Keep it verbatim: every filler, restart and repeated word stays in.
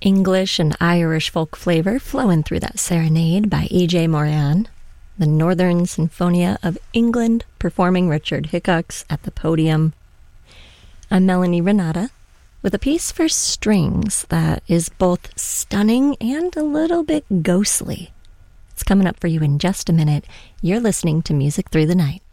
English and Irish folk flavor flowing through that serenade by E J Moran, the Northern Sinfonia of England performing Richard Hickox at the podium. I'm Melanie Renata with a piece for strings that is both stunning and a little bit ghostly. It's coming up for you in just a minute. You're listening to Music Through the Night.